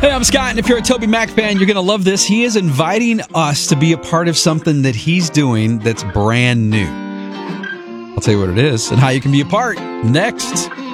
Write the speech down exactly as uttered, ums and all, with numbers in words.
Hey, I'm Scott, and if you're a Toby Mac fan, you're going to love this. He is inviting us to be a part of something that he's doing that's brand new. I'll tell you what it is and how you can be a part next.